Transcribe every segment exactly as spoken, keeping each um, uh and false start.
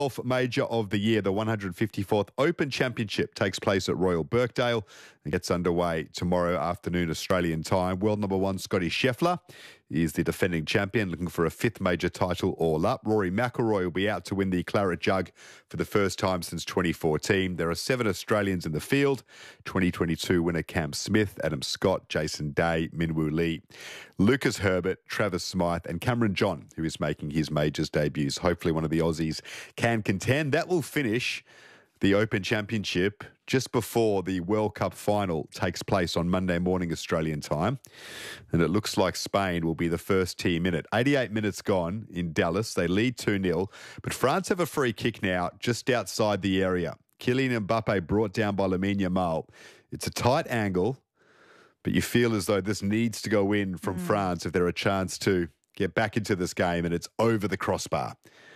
Golf major of the year, the one hundred fifty-fourth Open Championship, takes place at Royal Birkdale and gets underway tomorrow afternoon Australian time. World number one Scotty Scheffler is the defending champion, looking for a fifth major title all up. Rory McIlroy will be out to win the Claret Jug for the first time since twenty fourteen. There are seven Australians in the field: twenty twenty-two winner Cam Smith, Adam Scott, Jason Day, Minwoo Lee, Lucas Herbert, Travis Smythe and Cameron John, who is making his majors debuts. Hopefully one of the Aussies can contend. That will finish the Open Championship just before the World Cup final takes place on Monday morning Australian time. And it looks like Spain will be the first team in it. eighty-eight minutes gone in Dallas. They lead two nil. But France have a free kick now just outside the area. Kylian Mbappe brought down by Lamine Yamal. It's a tight angle, but you feel as though this needs to go in from mm. France if they're a chance to get back into this game, and it's over the crossbar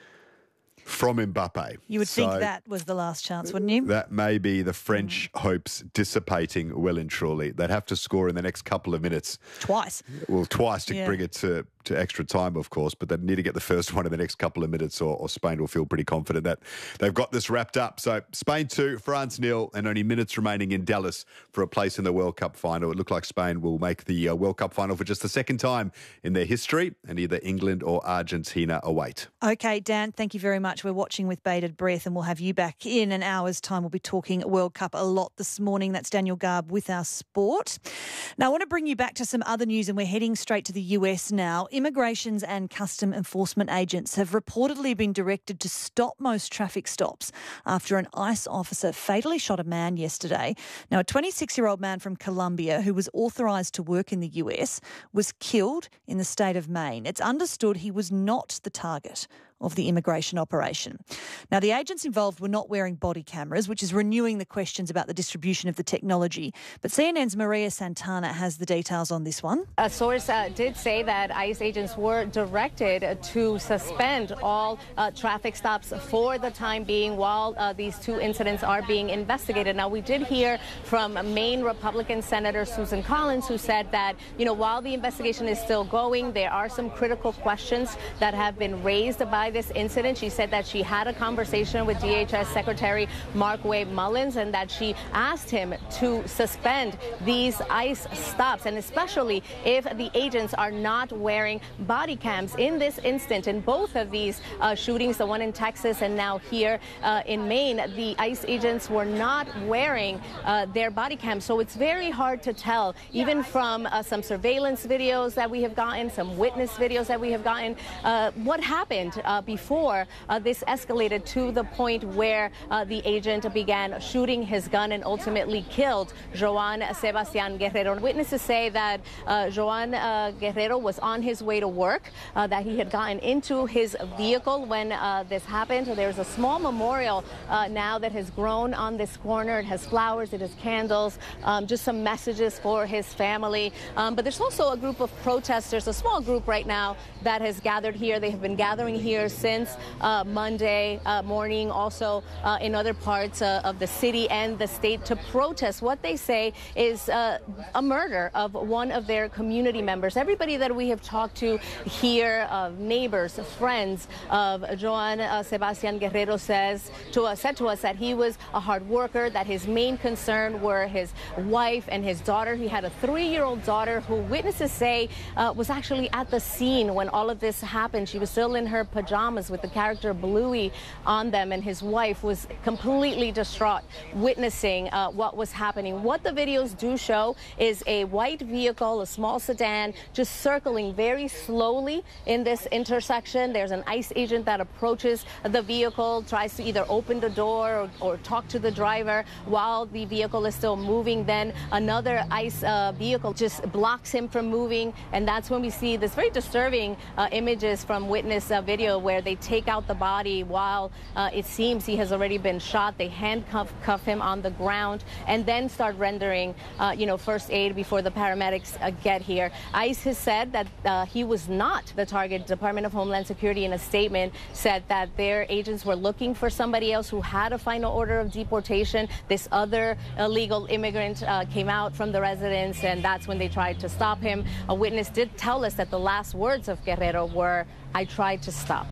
from Mbappe. You would so think that was the last chance, wouldn't you? That may be the French mm. hopes dissipating well and truly. They'd have to score in the next couple of minutes. Twice. Well, twice to yeah. bring it to, to extra time, of course, but they'd need to get the first one in the next couple of minutes or, or Spain will feel pretty confident that they've got this wrapped up. So Spain two, France nil, and only minutes remaining in Dallas for a place in the World Cup final. It looked like Spain will make the uh, World Cup final for just the second time in their history, and either England or Argentina await. Okay, Dan, thank you very much. We're watching with bated breath, and we'll have you back in an hour's time. We'll be talking World Cup a lot this morning. That's Daniel Garb with our sport. Now, I want to bring you back to some other news, and we're heading straight to the U S now. Immigrations and custom enforcement agents have reportedly been directed to stop most traffic stops after an ICE officer fatally shot a man yesterday. Now, a twenty-six-year-old man from Colombia who was authorised to work in the U S was killed in the state of Maine. It's understood he was not the target of the immigration operation. Now, the agents involved were not wearing body cameras, which is renewing the questions about the distribution of the technology. But C N N's Maria Santana has the details on this one. A source uh, did say that ICE agents were directed to suspend all uh, traffic stops for the time being while uh, these two incidents are being investigated. Now, we did hear from Maine Republican Senator Susan Collins, who said that, you know, while the investigation is still going, there are some critical questions that have been raised by this incident. She said that she had a conversation with D H S Secretary Mark Wade Mullins and that she asked him to suspend these ICE stops, and especially if the agents are not wearing body cams. In this instant, in both of these uh, shootings, the one in Texas and now here uh, in Maine, the ICE agents were not wearing uh, their body cams. So it's very hard to tell, even from uh, some surveillance videos that we have gotten, some witness videos that we have gotten, uh, what happened uh, before uh, this escalated to the point where uh, the agent began shooting his gun and ultimately killed Joan Sebastian Guerrero. Witnesses say that uh, Joan uh, Guerrero was on his way to work, uh, that he had gotten into his vehicle when uh, this happened. There's a small memorial uh, now that has grown on this corner. It has flowers, it has candles, um, just some messages for his family. Um, but there's also a group of protesters, a small group right now, that has gathered here. They have been gathering here since uh, Monday uh, morning, also uh, in other parts uh, of the city and the state, to protest what they say is uh, a murder of one of their community members. Everybody that we have talked to here, uh, neighbors, friends of Joan uh, Sebastian Guerrero, says to us, said to us that he was a hard worker, that his main concern were his wife and his daughter. He had a three-year-old daughter who witnesses say uh, was actually at the scene when all of this happened. She was still in her pajamas with the character Bluey on them, and his wife was completely distraught witnessing uh, what was happening. What the videos do show is a white vehicle, a small sedan, just circling very slowly in this intersection. There's an ICE agent that approaches the vehicle, tries to either open the door or, or talk to the driver while the vehicle is still moving. Then another ICE uh, vehicle just blocks him from moving, and that's when we see this very disturbing uh, images from witness uh, video where they take out the body while uh, it seems he has already been shot. They handcuff cuff him on the ground and then start rendering, uh, you know, first aid before the paramedics uh, get here. ICE has said that uh, he was not the target. Department of Homeland Security, in a statement, said that their agents were looking for somebody else who had a final order of deportation. This other illegal immigrant uh, came out from the residence, and that's when they tried to stop him. A witness did tell us that the last words of Guerrero were, "I tried to stop."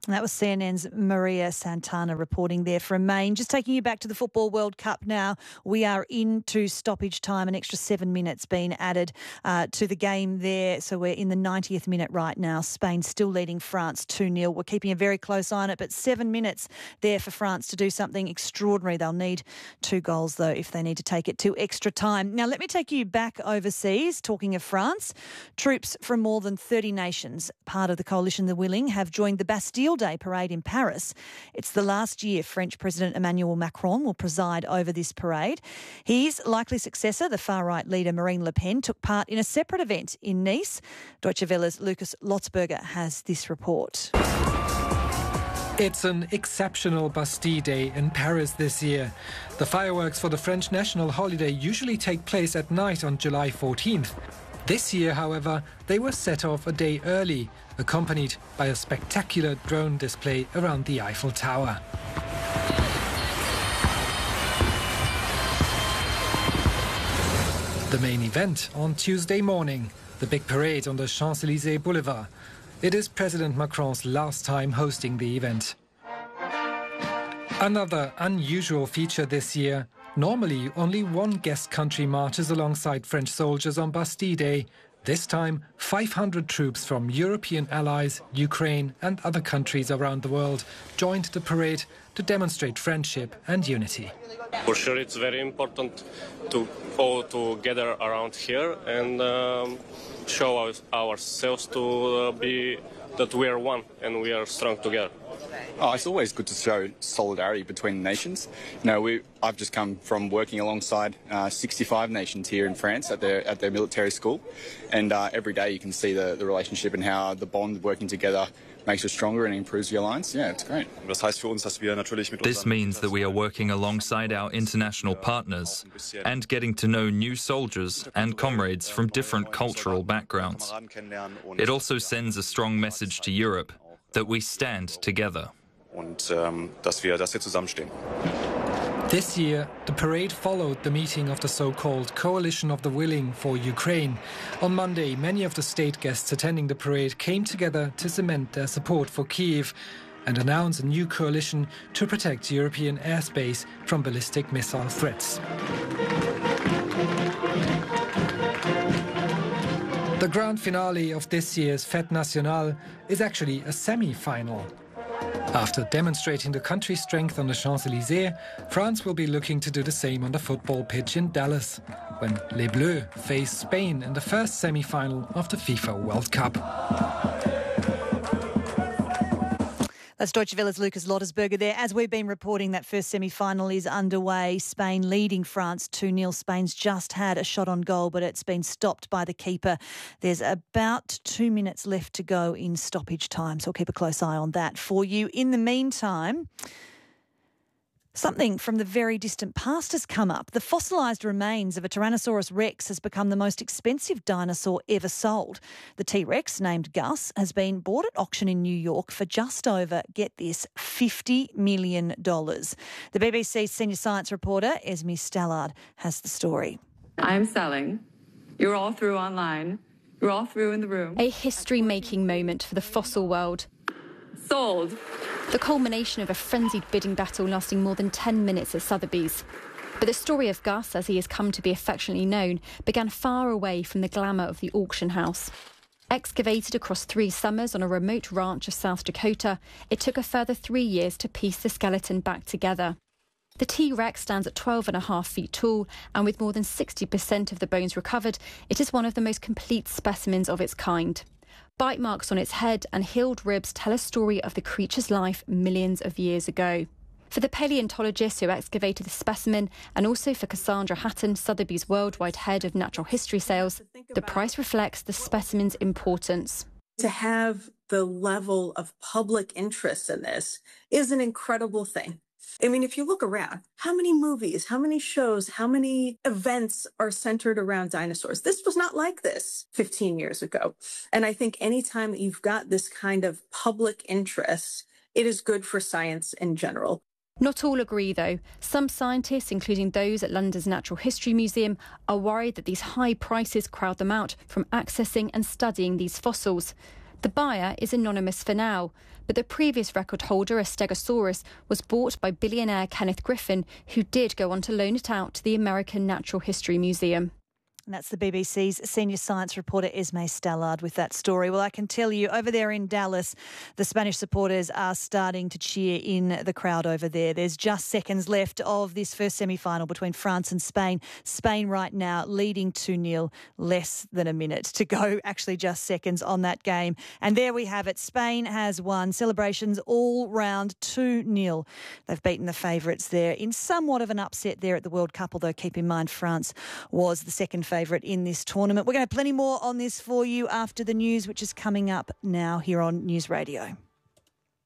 And that was C N N's Maria Santana reporting there from Maine. Just taking you back to the Football World Cup now. We are into stoppage time, an extra seven minutes being added uh, to the game there. So we're in the ninetieth minute right now. Spain still leading France two nil. We're keeping a very close eye on it, but seven minutes there for France to do something extraordinary. They'll need two goals, though, if they need to take it to extra time. Now, let me take you back overseas. Talking of France, troops from more than thirty nations, part of the coalition The Willing, have joined the Bastille Day parade in Paris. It's the last year French President Emmanuel Macron will preside over this parade. His likely successor, the far-right leader Marine Le Pen, took part in a separate event in Nice. Deutsche Welle's Lucas Lotzberger has this report. It's an exceptional Bastille Day in Paris this year. The fireworks for the French national holiday usually take place at night on July fourteenth. This year, however, they were set off a day early, accompanied by a spectacular drone display around the Eiffel Tower. The main event on Tuesday morning, the big parade on the Champs-Élysées Boulevard. It is President Macron's last time hosting the event. Another unusual feature this year. Normally, only one guest country marches alongside French soldiers on Bastille Day. This time, five hundred troops from European allies, Ukraine and other countries around the world joined the parade to demonstrate friendship and unity. For sure, it's very important to all together around here and um, show our, ourselves to uh, be that we are one and we are strong together. Oh, it's always good to show solidarity between nations. You know, we, I've just come from working alongside uh, sixty-five nations here in France at their at their military school, and uh, every day you can see the, the relationship and how the bond working together makes us stronger and improves the alliance. Yeah, it's great. This means that we are working alongside our international partners and getting to know new soldiers and comrades from different cultural backgrounds. It also sends a strong message to Europe that we stand together. This year, the parade followed the meeting of the so-called Coalition of the Willing for Ukraine. On Monday, many of the state guests attending the parade came together to cement their support for Kyiv and announce a new coalition to protect European airspace from ballistic missile threats. The grand finale of this year's Fête Nationale is actually a semi-final. After demonstrating the country's strength on the Champs-Élysées, France will be looking to do the same on the football pitch in Dallas, when Les Bleus face Spain in the first semi-final of the FIFA World Cup. That's Deutsche Welle's Lucas Lotzberger there. As we've been reporting, that first semi-final is underway. Spain leading France two nil. Spain's just had a shot on goal, but it's been stopped by the keeper. There's about two minutes left to go in stoppage time, so we'll keep a close eye on that for you. In the meantime, something from the very distant past has come up. The fossilised remains of a Tyrannosaurus rex has become the most expensive dinosaur ever sold. The T-Rex, named Gus, has been bought at auction in New York for just over, get this, fifty million dollars. The B B C's senior science reporter, Esme Stallard, has the story. I'm selling. You're all through online. You're all through in the room. A history-making moment for the fossil world. Sold. The culmination of a frenzied bidding battle lasting more than ten minutes at Sotheby's. But the story of Gus, as he has come to be affectionately known, began far away from the glamour of the auction house. Excavated across three summers on a remote ranch of South Dakota, it took a further three years to piece the skeleton back together. The T-Rex stands at twelve and a half feet tall, and with more than sixty percent of the bones recovered, it is one of the most complete specimens of its kind. Bite marks on its head and healed ribs tell a story of the creature's life millions of years ago. For the paleontologist who excavated the specimen, and also for Cassandra Hatton, Sotheby's worldwide head of natural history sales, the price reflects the specimen's importance. To have the level of public interest in this is an incredible thing. I mean, if you look around, how many movies, how many shows, how many events are centered around dinosaurs? This was not like this fifteen years ago. And I think anytime that you've got this kind of public interest, it is good for science in general. Not all agree, though. Some scientists, including those at London's Natural History Museum, are worried that these high prices crowd them out from accessing and studying these fossils. The buyer is anonymous for now, but the previous record holder, a Stegosaurus, was bought by billionaire Kenneth Griffin, who did go on to loan it out to the American Natural History Museum. And that's the B B C's senior science reporter Esme Stallard with that story. Well, I can tell you over there in Dallas, the Spanish supporters are starting to cheer in the crowd over there. There's just seconds left of this first semi-final between France and Spain. Spain right now leading two nil, less than a minute to go, actually just seconds on that game. And there we have it. Spain has won. Celebrations all round two nil. They've beaten the favourites there in somewhat of an upset there at the World Cup, although keep in mind France was the second favourite favourite in this tournament. We're going to have plenty more on this for you after the news, which is coming up now here on News Radio.